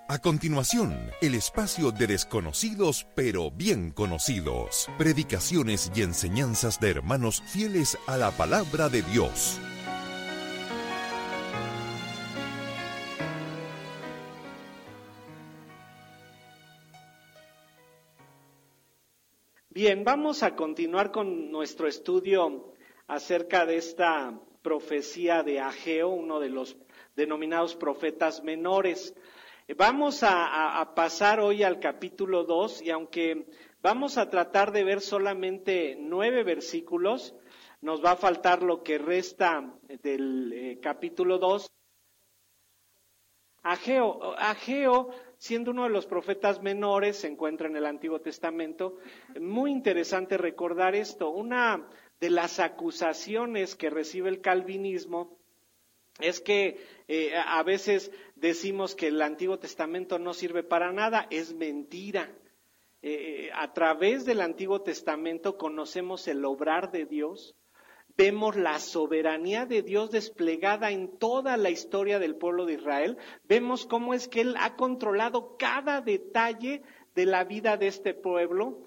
A continuación, el espacio de desconocidos pero bien conocidos. Predicaciones y enseñanzas de hermanos fieles a la palabra de Dios. Bien, vamos a continuar con nuestro estudio acerca de esta profecía de Ageo, uno de los denominados profetas menores. Vamos a pasar hoy al capítulo 2 y aunque vamos a tratar de ver solamente 9 versículos, nos va a faltar lo que resta del capítulo 2. Ageo, siendo uno de los profetas menores, se encuentra en el Antiguo Testamento. Muy interesante recordar esto. Una de las acusaciones que recibe el calvinismo es que a veces decimos que el Antiguo Testamento no sirve para nada. Es mentira. A través del Antiguo Testamento conocemos el obrar de Dios, vemos la soberanía de Dios desplegada en toda la historia del pueblo de Israel, vemos cómo es que Él ha controlado cada detalle de la vida de este pueblo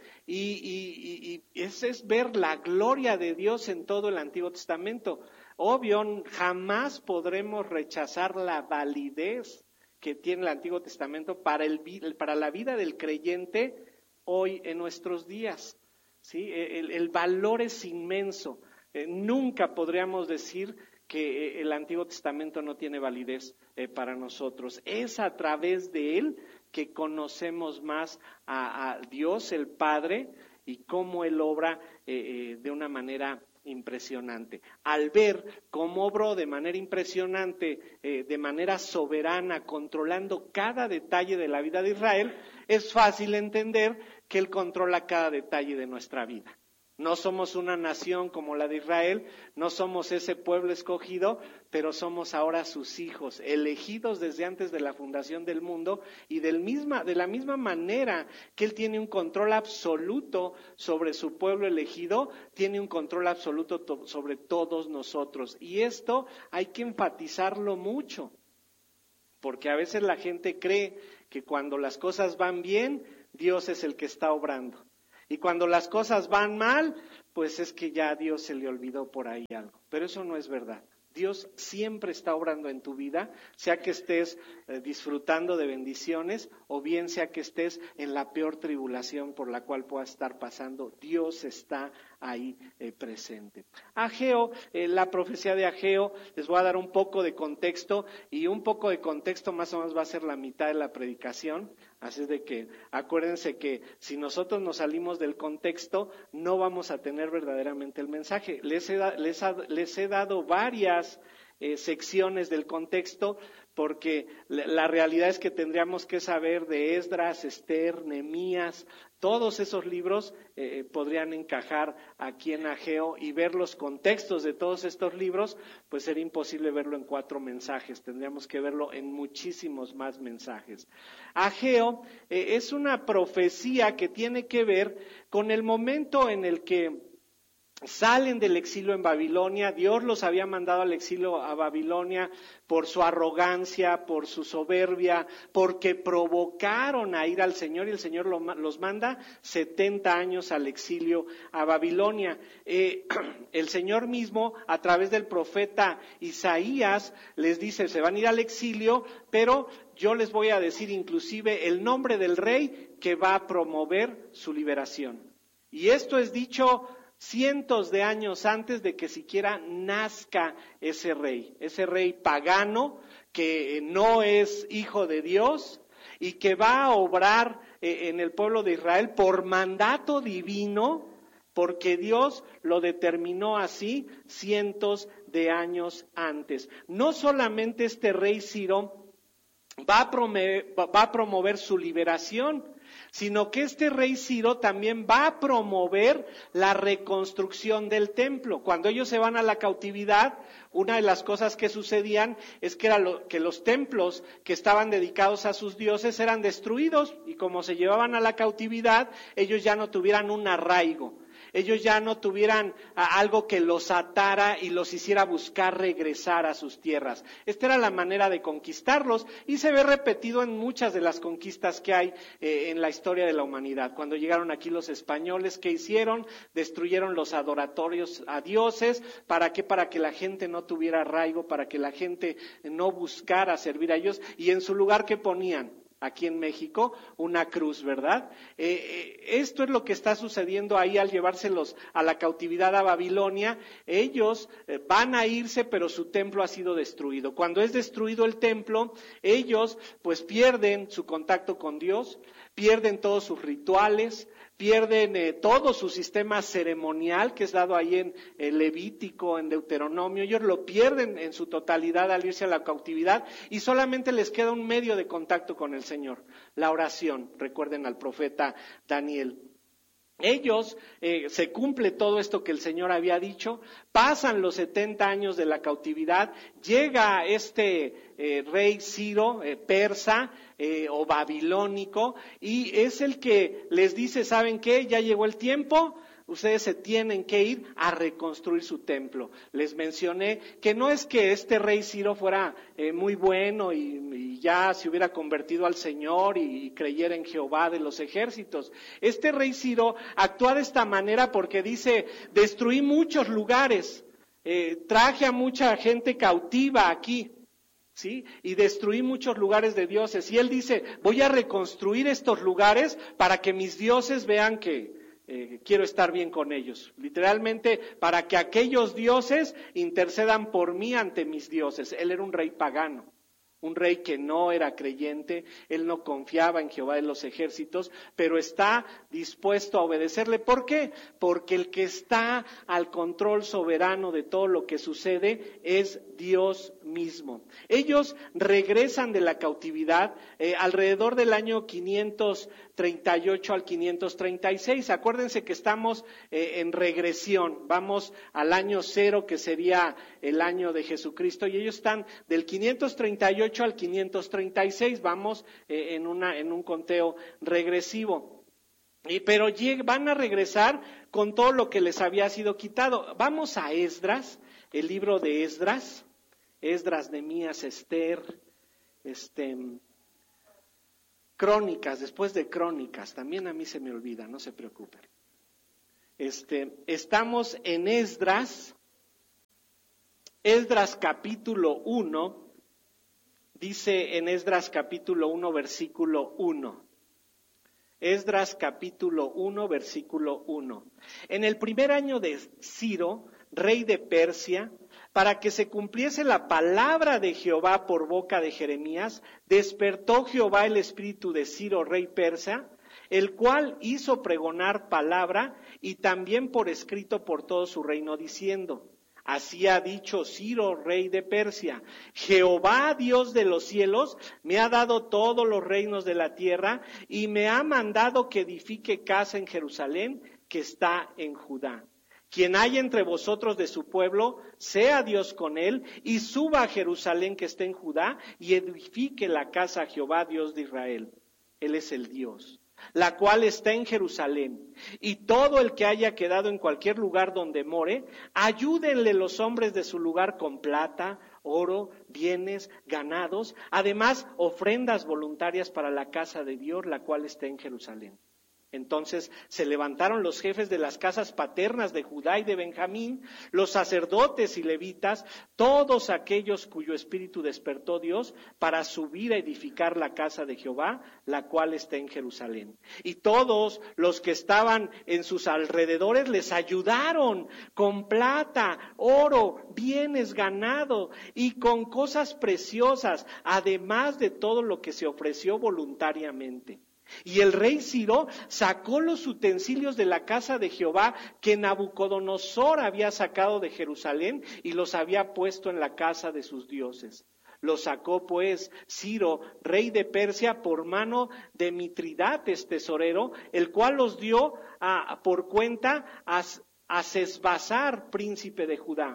y ese es ver la gloria de Dios en todo el Antiguo Testamento. Obvio, jamás podremos rechazar la validez que tiene el Antiguo Testamento para la vida del creyente hoy en nuestros días. ¿Sí? El valor es inmenso. Nunca podríamos decir que el Antiguo Testamento no tiene validez para nosotros. Es a través de él que conocemos más a Dios el Padre y cómo Él obra de una manera impresionante. Al ver cómo obró de manera impresionante, de manera soberana, controlando cada detalle de la vida de Israel, es fácil entender que Él controla cada detalle de nuestra vida. No somos una nación como la de Israel, no somos ese pueblo escogido, pero somos ahora sus hijos, elegidos desde antes de la fundación del mundo y de la misma manera que Él tiene un control absoluto sobre su pueblo elegido, tiene un control absoluto sobre todos nosotros. Y esto hay que enfatizarlo mucho, porque a veces la gente cree que cuando las cosas van bien, Dios es el que está obrando. Y cuando las cosas van mal, pues es que ya a Dios se le olvidó por ahí algo. Pero eso no es verdad. Dios siempre está obrando en tu vida, sea que estés disfrutando de bendiciones o bien sea que estés en la peor tribulación por la cual puedas estar pasando. Dios está ahí presente. Ageo, la profecía de Ageo, les voy a dar un poco de contexto y un poco de contexto más o menos va a ser la mitad de la predicación. Así es de que acuérdense que si nosotros nos salimos del contexto no vamos a tener verdaderamente el mensaje. Les he dado varias secciones del contexto porque la realidad es que tendríamos que saber de Esdras, Esther, Nehemías, todos esos libros podrían encajar aquí en Ageo y ver los contextos de todos estos libros, pues sería imposible verlo en 4 mensajes, tendríamos que verlo en muchísimos más mensajes. Ageo es una profecía que tiene que ver con el momento en el que salen del exilio en Babilonia. Dios los había mandado al exilio a Babilonia por su arrogancia, por su soberbia, porque provocaron a ir al Señor y el Señor los manda 70 años al exilio a Babilonia. El Señor mismo, a través del profeta Isaías, les dice, se van a ir al exilio, pero yo les voy a decir inclusive el nombre del rey que va a promover su liberación. Y esto es dicho cientos de años antes de que siquiera nazca ese rey pagano que no es hijo de Dios y que va a obrar en el pueblo de Israel por mandato divino, porque Dios lo determinó así cientos de años antes. No solamente este rey Ciro va a promover su liberación, sino que este rey Ciro también va a promover la reconstrucción del templo. Cuando ellos se van a la cautividad, una de las cosas que sucedían es que que los templos que estaban dedicados a sus dioses eran destruidos y como se llevaban a la cautividad, ellos ya no tuvieran un arraigo. ellos ya no tuvieran algo que los atara y los hiciera buscar regresar a sus tierras. Esta era la manera de conquistarlos y se ve repetido en muchas de las conquistas que hay en la historia de la humanidad. Cuando llegaron aquí los españoles, ¿qué hicieron? Destruyeron los adoratorios a dioses. ¿Para qué? Para que la gente no tuviera arraigo, para que la gente no buscara servir a ellos, y en su lugar, ¿qué ponían? Aquí en México, una cruz, ¿verdad? Esto es lo que está sucediendo ahí al llevárselos a la cautividad a Babilonia. Ellos van a irse, pero su templo ha sido destruido. Cuando es destruido el templo, ellos pues pierden su contacto con Dios, pierden todos sus rituales, pierden todo su sistema ceremonial que es dado ahí en Levítico, en Deuteronomio. Ellos lo pierden en su totalidad al irse a la cautividad y solamente les queda un medio de contacto con el Señor, la oración. Recuerden al profeta Daniel. Ellos, se cumple todo esto que el Señor había dicho, pasan los 70 años de la cautividad, llega este rey Ciro, persa o babilónico, y es el que les dice, ¿saben qué? Ya llegó el tiempo, ustedes se tienen que ir a reconstruir su templo. Les mencioné que no es que este rey Ciro fuera muy bueno y ya se hubiera convertido al Señor y creyera en Jehová de los ejércitos. Este rey Ciro actúa de esta manera porque dice, destruí muchos lugares, traje a mucha gente cautiva aquí, ¿sí? Y destruí muchos lugares de dioses. Y él dice, voy a reconstruir estos lugares para que mis dioses vean que quiero estar bien con ellos. Literalmente, para que aquellos dioses intercedan por mí ante mis dioses. Él era un rey pagano, un rey que no era creyente, él no confiaba en Jehová de los ejércitos, pero está dispuesto a obedecerle. ¿Por qué? Porque el que está al control soberano de todo lo que sucede es Dios mismo. Ellos regresan de la cautividad alrededor del año 538 al 536. Acuérdense que estamos en regresión. Vamos al año 0, que sería el año de Jesucristo, y ellos están del 538 al 536. Vamos en un conteo regresivo. Pero van a regresar con todo lo que les había sido quitado. Vamos a Esdras, el libro de Esdras, Nehemías, Esther, Crónicas, después de Crónicas, también a mí se me olvida, no se preocupen. Estamos en Esdras capítulo 1, dice en Esdras capítulo 1, versículo 1. Esdras capítulo 1, versículo 1. En el primer año de Ciro, rey de Persia, para que se cumpliese la palabra de Jehová por boca de Jeremías, despertó Jehová el espíritu de Ciro, rey persa, el cual hizo pregonar palabra y también por escrito por todo su reino, diciendo, así ha dicho Ciro, rey de Persia, Jehová, Dios de los cielos, me ha dado todos los reinos de la tierra y me ha mandado que edifique casa en Jerusalén, que está en Judá. Quien haya entre vosotros de su pueblo, sea Dios con él, y suba a Jerusalén que está en Judá, y edifique la casa a Jehová, Dios de Israel. Él es el Dios, la cual está en Jerusalén. Y todo el que haya quedado en cualquier lugar donde more, ayúdenle los hombres de su lugar con plata, oro, bienes, ganados, además ofrendas voluntarias para la casa de Dios, la cual está en Jerusalén. Entonces se levantaron los jefes de las casas paternas de Judá y de Benjamín, los sacerdotes y levitas, todos aquellos cuyo espíritu despertó Dios para subir a edificar la casa de Jehová, la cual está en Jerusalén. Y todos los que estaban en sus alrededores les ayudaron con plata, oro, bienes, ganado y con cosas preciosas, además de todo lo que se ofreció voluntariamente. Y el rey Ciro sacó los utensilios de la casa de Jehová que Nabucodonosor había sacado de Jerusalén y los había puesto en la casa de sus dioses. Los sacó pues Ciro, rey de Persia, por mano de Mitridates, tesorero, el cual los dio por cuenta a Sesbazar, príncipe de Judá.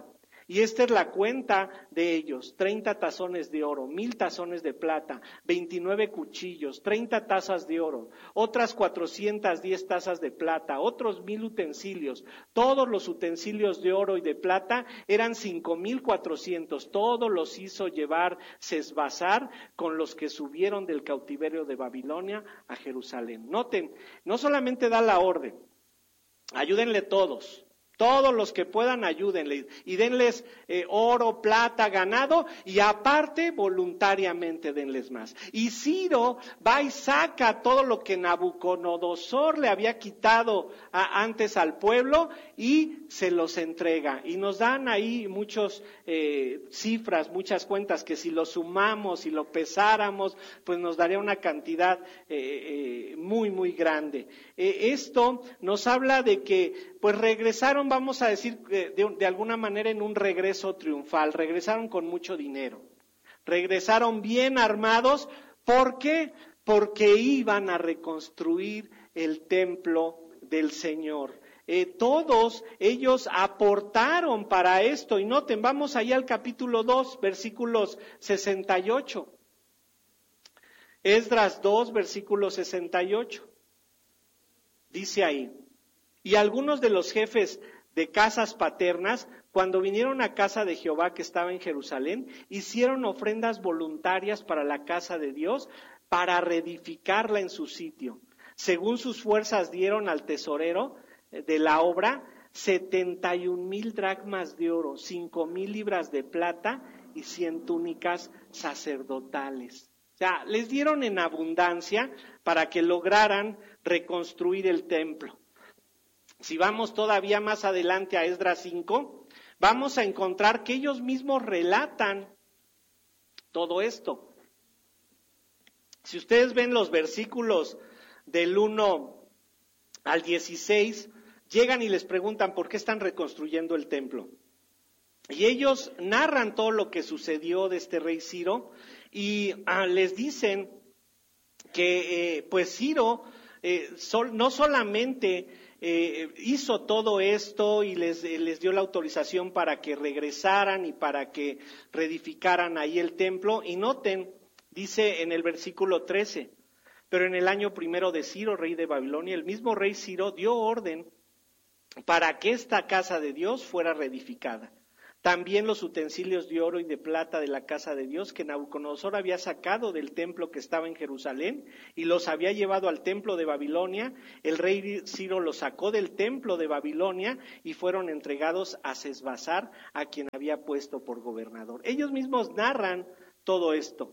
Y esta es la cuenta de ellos: 30 tazones de oro, 1000 tazones de plata, 29 cuchillos, 30 tazas de oro, otras 410 tazas de plata, otros 1000 utensilios. Todos los utensilios de oro y de plata eran 5400. Todos los hizo llevar Sesbassar con los que subieron del cautiverio de Babilonia a Jerusalén. Noten, no solamente da la orden, ayúdenle todos. Todos los que puedan, ayúdenle y denles oro, plata, ganado, y aparte voluntariamente denles más. Y Ciro va y saca todo lo que Nabucodonosor le había quitado antes al pueblo y se los entrega. Y nos dan ahí muchas cifras, muchas cuentas, que si lo sumamos y lo pesáramos, pues nos daría una cantidad muy, muy grande. Esto nos habla de que pues regresaron, vamos a decir, de alguna manera en un regreso triunfal. Regresaron con mucho dinero, regresaron bien armados. ¿Por qué? Porque iban a reconstruir el templo del Señor. Todos ellos aportaron para esto. Y noten, vamos allá al capítulo 2, versículos 68. Esdras 2, versículo 68. Dice ahí: y algunos de los jefes de casas paternas, cuando vinieron a casa de Jehová que estaba en Jerusalén, hicieron ofrendas voluntarias para la casa de Dios, para reedificarla en su sitio. Según sus fuerzas dieron al tesorero de la obra 71,000 dracmas de oro, 5,000 libras de plata y 100 túnicas sacerdotales. O sea, les dieron en abundancia para que lograran reconstruir el templo. Si vamos todavía más adelante a Esdras 5, vamos a encontrar que ellos mismos relatan todo esto. Si ustedes ven los versículos del 1 al 16, llegan y les preguntan por qué están reconstruyendo el templo. Y ellos narran todo lo que sucedió de este rey Ciro y les dicen que pues Ciro no solamente hizo todo esto y les dio la autorización para que regresaran y para que reedificaran ahí el templo. Y noten, dice en el versículo 13, pero en el año primero de Ciro, rey de Babilonia, el mismo rey Ciro dio orden para que esta casa de Dios fuera reedificada. También los utensilios de oro y de plata de la casa de Dios que Nabucodonosor había sacado del templo que estaba en Jerusalén y los había llevado al templo de Babilonia, el rey Ciro los sacó del templo de Babilonia y fueron entregados a Sesbassar, a quien había puesto por gobernador. Ellos mismos narran todo esto.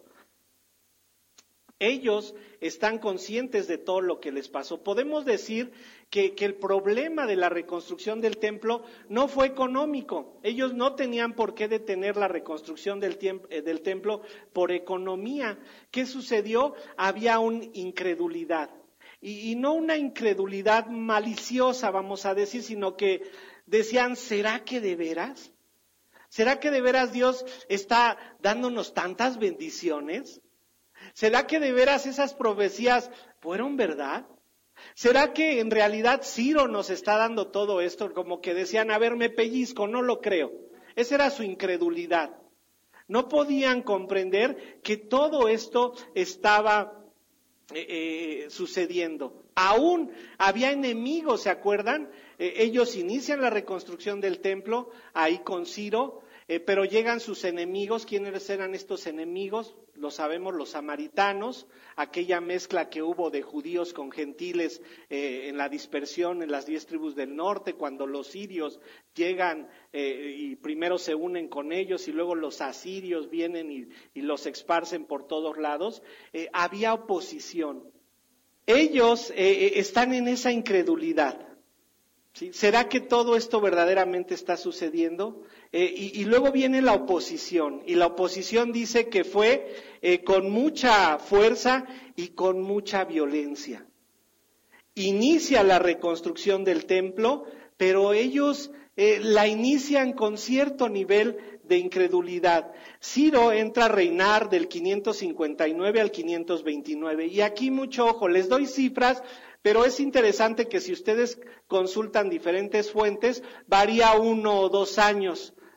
Ellos están conscientes de todo lo que les pasó. Podemos decir que el problema de la reconstrucción del templo no fue económico. Ellos no tenían por qué detener la reconstrucción del templo por economía. ¿Qué sucedió? Había una incredulidad. Y no una incredulidad maliciosa, vamos a decir, sino que decían, ¿será que de veras? ¿Será que de veras Dios está dándonos tantas bendiciones? ¿Será que de veras esas profecías fueron verdad? ¿Será que en realidad Ciro nos está dando todo esto? Como que decían, a ver, me pellizco, no lo creo. Esa era su incredulidad. No podían comprender que todo esto estaba sucediendo. Aún había enemigos, ¿se acuerdan? Ellos inician la reconstrucción del templo ahí con Ciro, pero llegan sus enemigos. ¿Quiénes eran estos enemigos? Lo sabemos, los samaritanos, aquella mezcla que hubo de judíos con gentiles en la dispersión en las 10 tribus del norte, cuando los sirios llegan y primero se unen con ellos y luego los asirios vienen y los esparcen por todos lados. Había oposición. Ellos están en esa incredulidad. ¿Sí? ¿Será que todo esto verdaderamente está sucediendo? Y luego viene la oposición, y la oposición dice que fue con mucha fuerza y con mucha violencia. Inicia la reconstrucción del templo, pero ellos la inician con cierto nivel de incredulidad. Ciro entra a reinar del 559 al 529, y aquí mucho ojo, les doy cifras, pero es interesante que si ustedes consultan diferentes fuentes, varía 1 o 2 años,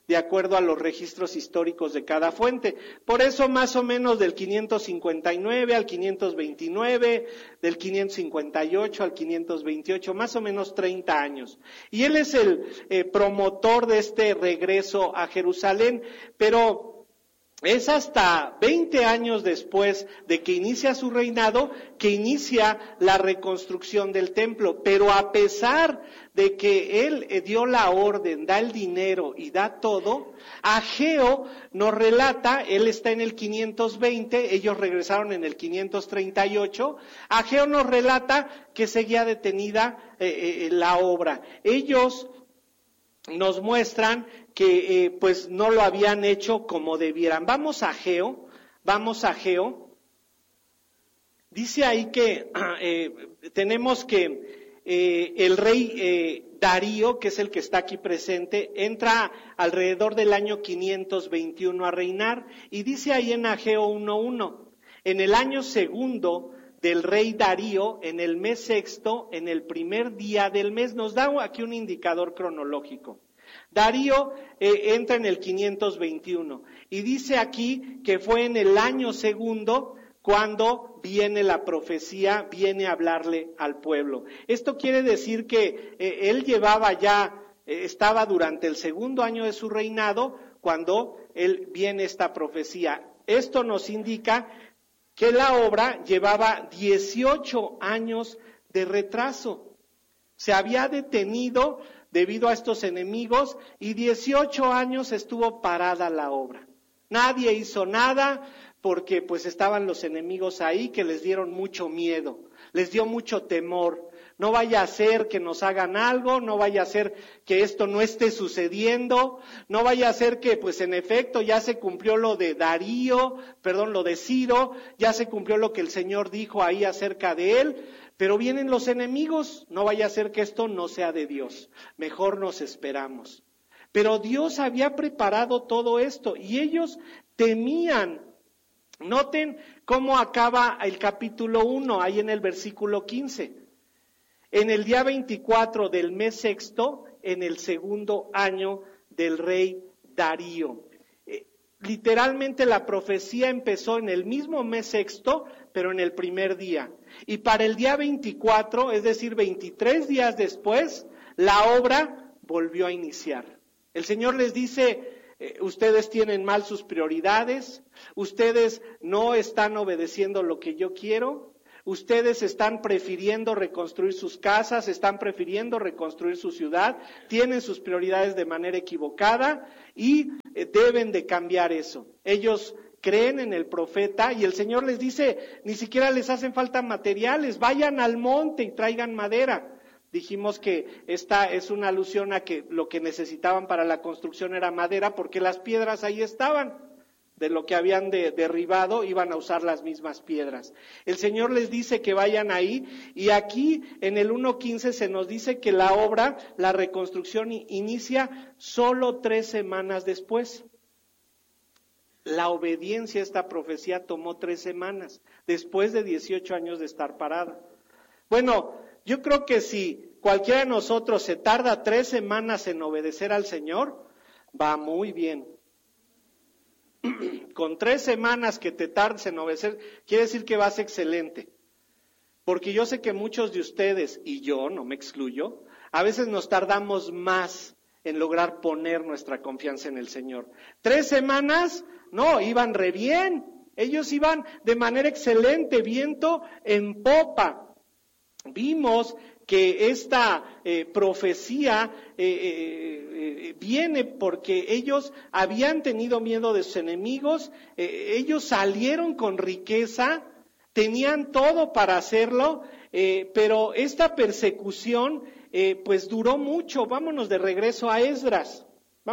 de acuerdo a los registros históricos de cada fuente. Por eso más o menos del 559 al 529, del 558 al 528, más o menos 30 años. Y él es el promotor de este regreso a Jerusalén, pero es hasta 20 años después de que inicia su reinado que inicia la reconstrucción del templo. Pero a pesar de que él dio la orden, da el dinero y da todo, Ageo nos relata, él está en el 520, ellos regresaron en el 538, Ageo nos relata que seguía detenida la obra. Ellos nos muestran que pues no lo habían hecho como debieran. Vamos a Ageo. Dice ahí que tenemos que el rey Darío, que es el que está aquí presente, entra alrededor del año 521 a reinar, y dice ahí en Ageo 1:1, en el año segundo del rey Darío, en el mes sexto, en el primer día del mes, nos da aquí un indicador cronológico. Darío entra en el 521 y dice aquí que fue en el año segundo cuando viene la profecía, viene a hablarle al pueblo. Esto quiere decir que él llevaba ya, estaba durante el segundo año de su reinado cuando él viene esta profecía. Esto nos indica que la obra llevaba 18 años de retraso. Se había detenido debido a estos enemigos y 18 años estuvo parada la obra. Nadie hizo nada porque pues estaban los enemigos ahí que les dieron mucho miedo, les dio mucho temor. No vaya a ser que nos hagan algo, no vaya a ser que esto no esté sucediendo, no vaya a ser que pues en efecto ya se cumplió lo de lo de Ciro, ya se cumplió lo que el Señor dijo ahí acerca de él, pero vienen los enemigos, no vaya a ser que esto no sea de Dios, mejor nos esperamos. Pero Dios había preparado todo esto y ellos temían. Noten cómo acaba el capítulo 1, ahí en el versículo 15. En el día 24 del mes sexto, en el segundo año del rey Darío. Literalmente la profecía empezó en el mismo mes sexto, pero en el primer día. Y para el día 24, es decir, 23 días después, la obra volvió a iniciar. El Señor les dice, ustedes tienen mal sus prioridades, ustedes no están obedeciendo lo que yo quiero, ustedes están prefiriendo reconstruir sus casas, están prefiriendo reconstruir su ciudad, tienen sus prioridades de manera equivocada y deben de cambiar eso. Ellos creen en el profeta y el Señor les dice, ni siquiera les hacen falta materiales, vayan al monte y traigan madera. Dijimos que esta es una alusión a que lo que necesitaban para la construcción era madera porque las piedras ahí estaban. De lo que habían derribado, iban a usar las mismas piedras. El Señor les dice que vayan ahí, y aquí en el 1:15 se nos dice que la obra, la reconstrucción inicia solo 3 semanas después. La obediencia a esta profecía tomó 3 semanas, después de 18 años de estar parada. Bueno, yo creo que si cualquiera de nosotros se tarda 3 semanas en obedecer al Señor, va muy bien. Con 3 semanas que te tardes en obedecer, quiere decir que vas excelente. Porque yo sé que muchos de ustedes, y yo, no me excluyo, a veces nos tardamos más en lograr poner nuestra confianza en el Señor. 3 semanas, no, iban re bien. Ellos iban de manera excelente, viento en popa. Vimos que esta profecía viene porque ellos habían tenido miedo de sus enemigos, ellos salieron con riqueza, tenían todo para hacerlo, pero esta persecución pues duró mucho. Vámonos de regreso a Esdras.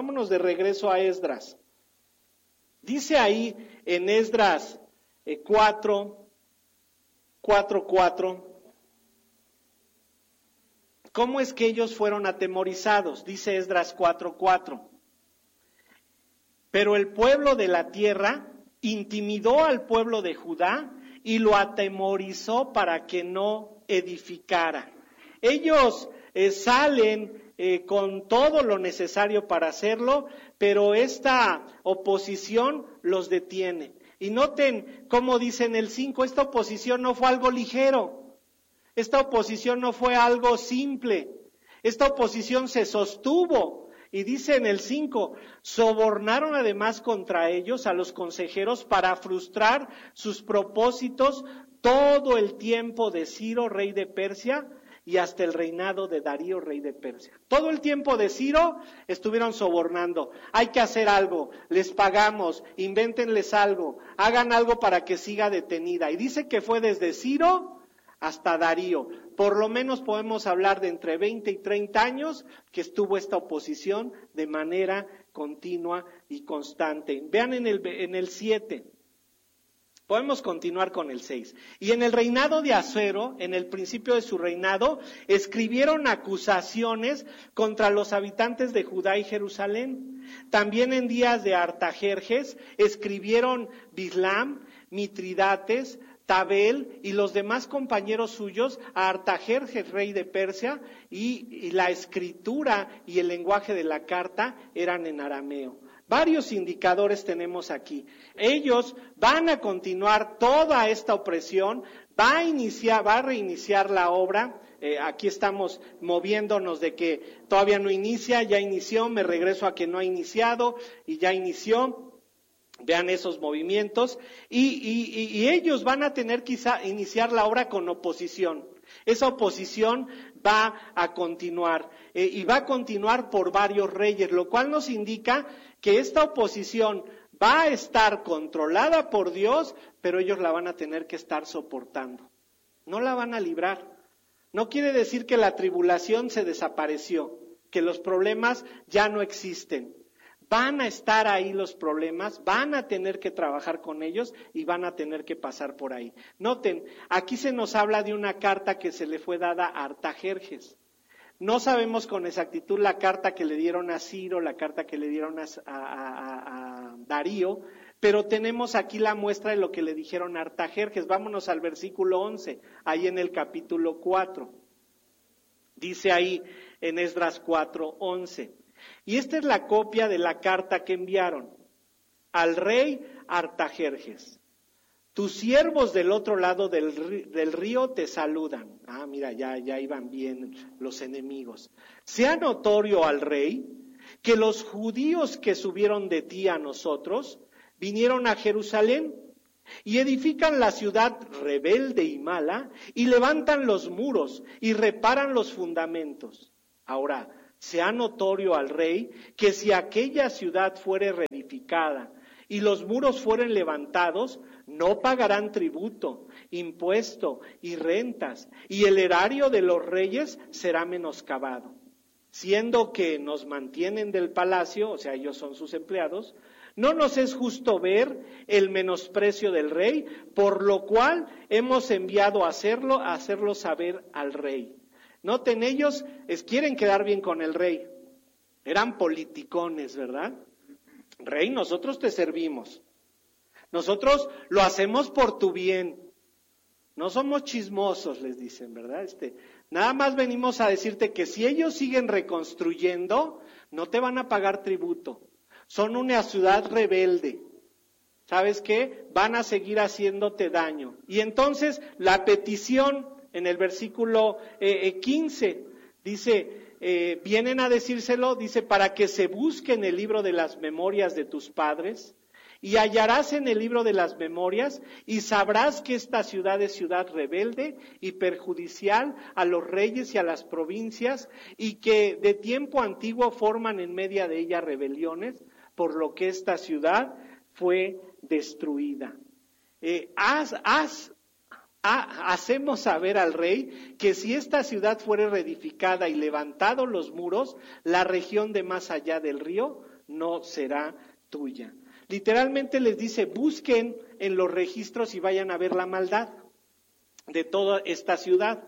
Dice ahí en Esdras 4:4. ¿Cómo es que ellos fueron atemorizados? Dice Esdras 4:4. Pero el pueblo de la tierra intimidó al pueblo de Judá y lo atemorizó para que no edificara. Ellos salen con todo lo necesario para hacerlo, pero esta oposición los detiene. Y noten cómo dice en el 5, esta oposición no fue algo ligero, esta oposición no fue algo simple, esta oposición se sostuvo. Y dice en el 5, sobornaron además contra ellos a los consejeros para frustrar sus propósitos todo el tiempo de Ciro, rey de Persia, y hasta el reinado de Darío, rey de Persia. Todo el tiempo de Ciro estuvieron sobornando. Hay que hacer algo, les pagamos, invéntenles algo, hagan algo para que siga detenida. Y dice que fue desde Ciro hasta Darío. Por lo menos podemos hablar de entre 20 y 30 años que estuvo esta oposición de manera continua y constante. Vean en el 7. Podemos continuar con el 6. Y en el reinado de Asuero, en el principio de su reinado, escribieron acusaciones contra los habitantes de Judá y Jerusalén. También en días de Artajerjes escribieron Bislam, Mitridates, Tabel y los demás compañeros suyos a Artajerjes, rey de Persia, y la escritura y el lenguaje de la carta eran en arameo. Varios indicadores tenemos aquí. Ellos van a continuar toda esta opresión, va a reiniciar la obra. Aquí estamos moviéndonos de que todavía no inicia, ya inició, me regreso a que no ha iniciado y ya inició. Vean esos movimientos y ellos van a tener quizá iniciar la obra con oposición. Esa oposición va a continuar y va a continuar por varios reyes, lo cual nos indica que esta oposición va a estar controlada por Dios, pero ellos la van a tener que estar soportando. No la van a librar. No quiere decir que la tribulación se desapareció, que los problemas ya no existen. Van a estar ahí los problemas, van a tener que trabajar con ellos y van a tener que pasar por ahí. Noten, aquí se nos habla de una carta que se le fue dada a Artajerjes. No sabemos con exactitud la carta que le dieron a Ciro, la carta que le dieron a Darío, pero tenemos aquí la muestra de lo que le dijeron a Artajerjes. Vámonos al versículo 11, ahí en el capítulo 4. Dice ahí en Esdras 4:11. Y esta es la copia de la carta que enviaron al rey Artajerjes. Tus siervos del otro lado del río te saludan. Mira, ya iban bien los enemigos. Sea notorio al rey que los judíos que subieron de ti a nosotros vinieron a Jerusalén y edifican la ciudad rebelde y mala y levantan los muros y reparan los fundamentos. Ahora, sea notorio al rey que si aquella ciudad fuere reedificada y los muros fueren levantados, no pagarán tributo, impuesto y rentas, y el erario de los reyes será menoscabado. Siendo que nos mantienen del palacio, o sea, ellos son sus empleados, no nos es justo ver el menosprecio del rey, por lo cual hemos enviado a hacerlo saber al rey. Noten, ellos quieren quedar bien con el rey. Eran politicones, ¿verdad? Rey, nosotros te servimos. Nosotros lo hacemos por tu bien. No somos chismosos, les dicen, ¿verdad? Nada más venimos a decirte que si ellos siguen reconstruyendo, no te van a pagar tributo. Son una ciudad rebelde. ¿Sabes qué? Van a seguir haciéndote daño. Y entonces la petición en el versículo 15 dice, vienen a decírselo, dice, para que se busque en el libro de las memorias de tus padres, y hallarás en el libro de las memorias, y sabrás que esta ciudad es ciudad rebelde y perjudicial a los reyes y a las provincias, y que de tiempo antiguo forman en medio de ella rebeliones, por lo que esta ciudad fue destruida. Hacemos saber al rey que si esta ciudad fuere reedificada y levantados los muros, la región de más allá del río no será tuya. Literalmente les dice, busquen en los registros y vayan a ver la maldad de toda esta ciudad.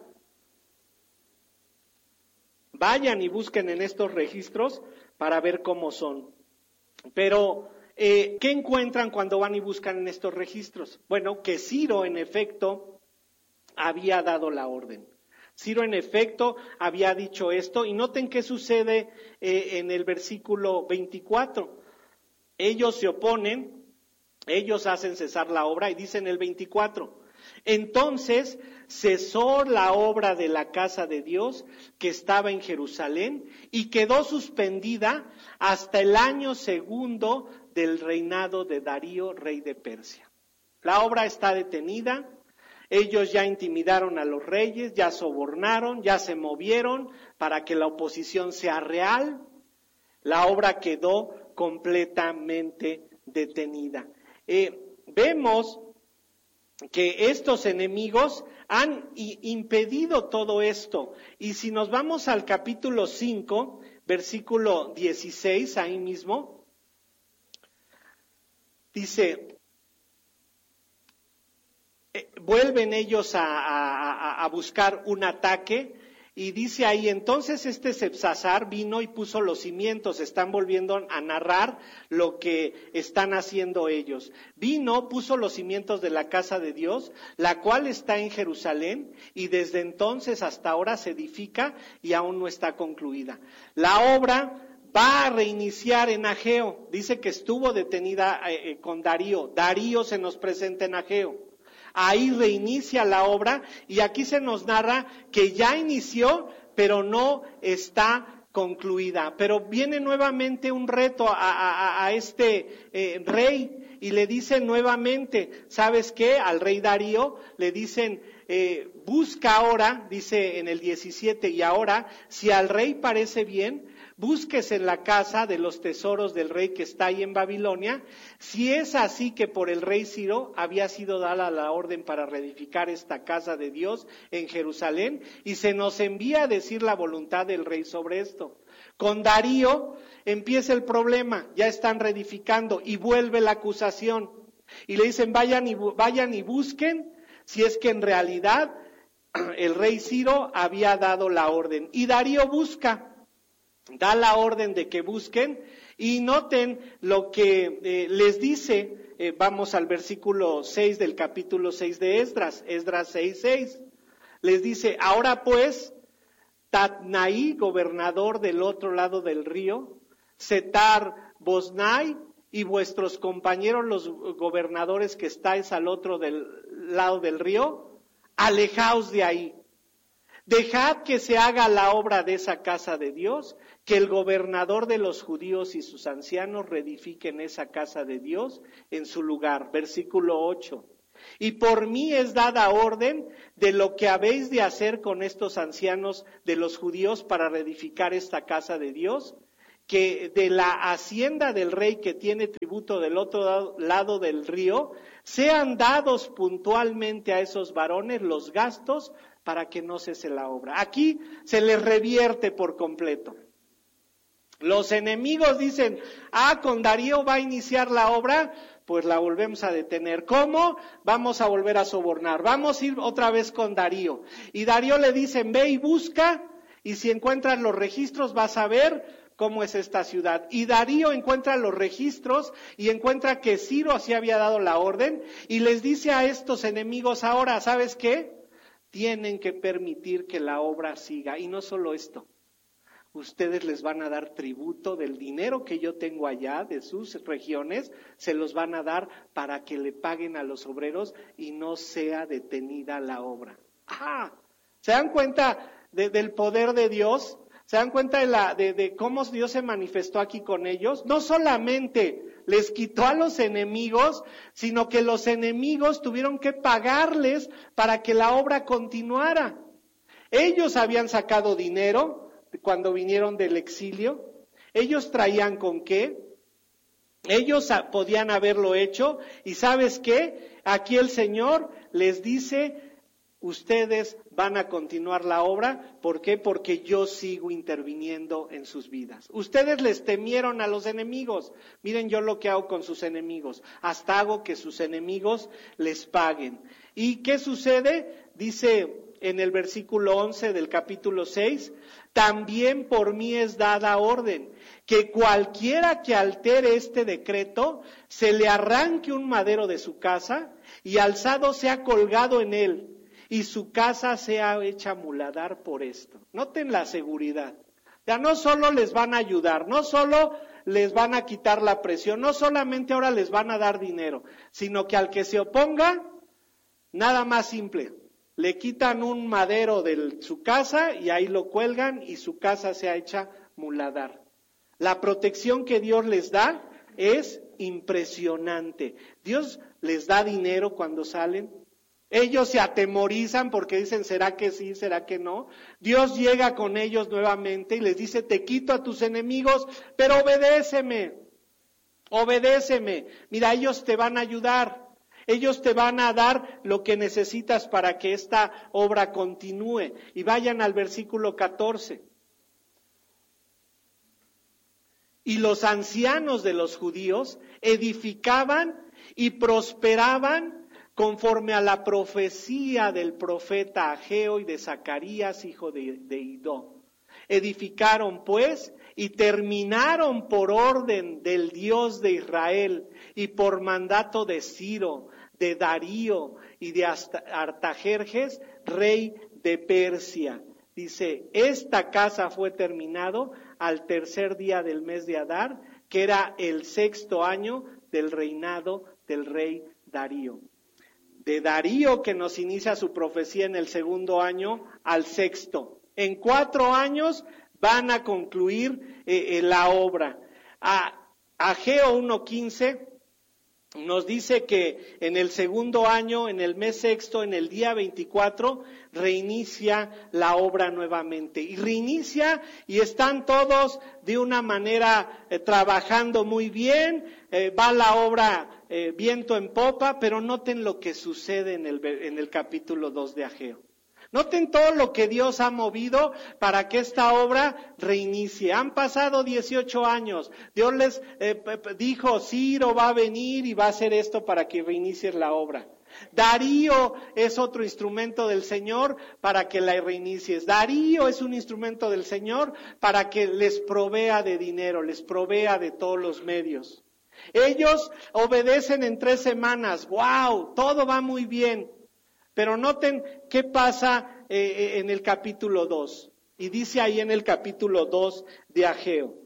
Vayan y busquen en estos registros para ver cómo son. Pero, ¿qué encuentran cuando van y buscan en estos registros? Bueno, que Ciro, en efecto, había dado la orden. Ciro en efecto había dicho esto, y noten qué sucede en el versículo 24. Ellos se oponen, ellos hacen cesar la obra, y dice en el 24, entonces cesó la obra de la casa de Dios que estaba en Jerusalén y quedó suspendida hasta el año 2 del reinado de Darío, rey de Persia. La obra está detenida. Ellos ya intimidaron a los reyes, ya sobornaron, ya se movieron para que la oposición sea real. La obra quedó completamente detenida. Vemos que estos enemigos han impedido todo esto. Y si nos vamos al capítulo 5, versículo 16, ahí mismo, dice, vuelven ellos a buscar un ataque, y dice ahí, entonces Sebsasar vino y puso los cimientos. Están volviendo a narrar lo que están haciendo ellos. Vino, puso los cimientos de la casa de Dios, la cual está en Jerusalén, y desde entonces hasta ahora se edifica y aún no está concluida. La obra va a reiniciar en Ageo. Dice que estuvo detenida con Darío. Darío se nos presenta en Ageo. Ahí reinicia la obra, y aquí se nos narra que ya inició, pero no está concluida. Pero viene nuevamente un reto a este rey, y le dicen nuevamente, ¿sabes qué? Al rey Darío le dicen, busca ahora, dice en el 17, y ahora, si al rey parece bien, busques en la casa de los tesoros del rey que está ahí en Babilonia, si es así que por el rey Ciro había sido dada la orden para reedificar esta casa de Dios en Jerusalén, y se nos envía a decir la voluntad del rey sobre esto. Con Darío empieza el problema, ya están reedificando, y vuelve la acusación, y le dicen vayan y busquen si es que en realidad el rey Ciro había dado la orden. Y Darío busca, da la orden de que busquen, y noten lo que les dice. Vamos al versículo 6 del capítulo 6 de Esdras 6:6. Les dice, ahora pues, Tatnaí, gobernador del otro lado del río, Setar Boznai y vuestros compañeros los gobernadores que estáis al otro lado del río, alejaos de ahí. Dejad que se haga la obra de esa casa de Dios, que el gobernador de los judíos y sus ancianos reedifiquen esa casa de Dios en su lugar. Versículo 8. Y por mí es dada orden de lo que habéis de hacer con estos ancianos de los judíos para reedificar esta casa de Dios, que de la hacienda del rey que tiene tributo del otro lado del río, sean dados puntualmente a esos varones los gastos para que no cese la obra. Aquí se les revierte por completo. Los enemigos dicen, con Darío va a iniciar la obra, pues la volvemos a detener. ¿Cómo? Vamos a volver a sobornar, vamos a ir otra vez con Darío. Y Darío le dicen, ve y busca, y si encuentras los registros vas a ver cómo es esta ciudad. Y Darío encuentra los registros y encuentra que Ciro así había dado la orden, y les dice a estos enemigos ahora, ¿sabes qué? Tienen que permitir que la obra siga. Y no solo esto, ustedes les van a dar tributo del dinero que yo tengo allá, de sus regiones, se los van a dar para que le paguen a los obreros y no sea detenida la obra. ¿Se dan cuenta del poder de Dios? ¿Se dan cuenta de cómo Dios se manifestó aquí con ellos? No solamente les quitó a los enemigos, sino que los enemigos tuvieron que pagarles para que la obra continuara. Ellos habían sacado dinero cuando vinieron del exilio. Ellos traían con qué. Ellos podían haberlo hecho. ¿Y sabes qué? Aquí el Señor les dice, ustedes van a continuar la obra. ¿Por qué? Porque yo sigo interviniendo en sus vidas. Ustedes les temieron a los enemigos. Miren yo lo que hago con sus enemigos. Hasta hago que sus enemigos les paguen. ¿Y qué sucede? Dice en el versículo 11 del capítulo 6, también por mí es dada orden que cualquiera que altere este decreto, se le arranque un madero de su casa y alzado sea colgado en él. y su casa sea hecha muladar por esto. Noten la seguridad. Ya no solo les van a ayudar, no solo les van a quitar la presión, no solamente ahora les van a dar dinero, sino que al que se oponga, nada más simple, le quitan un madero de su casa y ahí lo cuelgan y su casa sea hecha muladar. La protección que Dios les da es impresionante. Dios les da dinero cuando salen. Ellos se atemorizan porque dicen, ¿será que sí? ¿Será que no? Dios llega con ellos nuevamente y les dice, te quito a tus enemigos, pero obedéceme. Mira, ellos te van a ayudar. Ellos te van a dar lo que necesitas para que esta obra continúe. Y vayan al versículo 14. Y los ancianos de los judíos edificaban y prosperaban conforme a la profecía del profeta Ageo y de Zacarías, hijo de Idó. Edificaron pues y terminaron por orden del Dios de Israel y por mandato de Ciro, de Darío y de Artajerjes, rey de Persia. Dice, esta casa fue terminado al tercer día del mes de Adar, que era el 6º año del reinado del rey Darío. De Darío, que nos inicia su profecía en el 2º año, al 6º. En 4 años van a concluir la obra. Ageo 1:15 nos dice que en el 2º año, en el mes 6º, en el día 24, reinicia la obra nuevamente. Y reinicia y están todos de una manera trabajando muy bien, va la obra viento en popa, pero noten lo que sucede en el capítulo 2 de Ageo. Noten todo lo que Dios ha movido para que esta obra reinicie. Han pasado 18 años. Dios les dijo, Ciro va a venir y va a hacer esto para que reinicie la obra. Darío es otro instrumento del Señor para que la reinicies. Darío es un instrumento del Señor para que les provea de dinero, les provea de todos los medios. Ellos obedecen en 3 semanas. ¡Wow! Todo va muy bien. Pero noten qué pasa en el capítulo 2. Y dice ahí en el capítulo 2 de Ageo.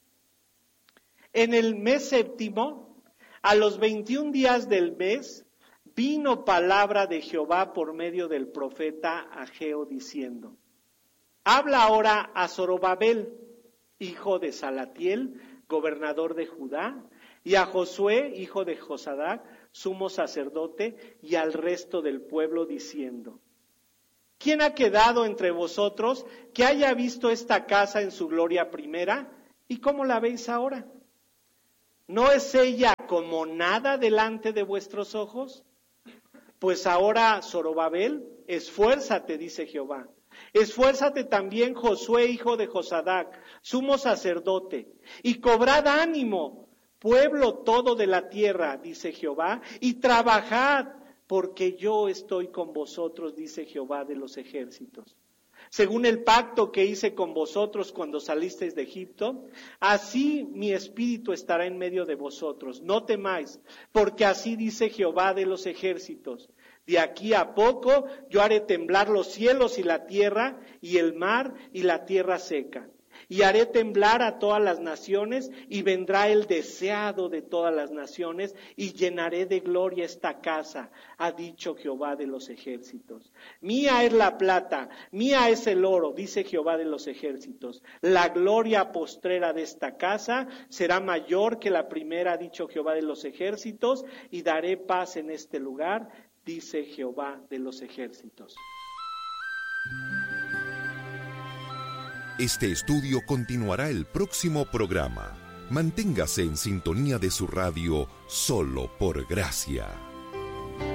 En el mes 7º, a los 21 días del mes, vino palabra de Jehová por medio del profeta Ageo diciendo, habla ahora a Zorobabel, hijo de Salatiel, gobernador de Judá, y a Josué, hijo de Josadac, sumo sacerdote, y al resto del pueblo diciendo, ¿quién ha quedado entre vosotros que haya visto esta casa en su gloria primera? ¿Y cómo la veis ahora? ¿No es ella como nada delante de vuestros ojos? Pues ahora, Zorobabel, esfuérzate, dice Jehová. Esfuérzate también, Josué, hijo de Josadac, sumo sacerdote, y cobrad ánimo, pueblo todo de la tierra, dice Jehová, y trabajad, porque yo estoy con vosotros, dice Jehová de los ejércitos. Según el pacto que hice con vosotros cuando salisteis de Egipto, así mi espíritu estará en medio de vosotros. No temáis, porque así dice Jehová de los ejércitos. De aquí a poco yo haré temblar los cielos y la tierra, y el mar y la tierra seca. Y haré temblar a todas las naciones, y vendrá el deseado de todas las naciones, y llenaré de gloria esta casa, ha dicho Jehová de los ejércitos. Mía es la plata, mía es el oro, dice Jehová de los ejércitos. La gloria postrera de esta casa será mayor que la primera, ha dicho Jehová de los ejércitos, y daré paz en este lugar, dice Jehová de los ejércitos. Este estudio continuará el próximo programa. Manténgase en sintonía de su radio Solo por Gracia.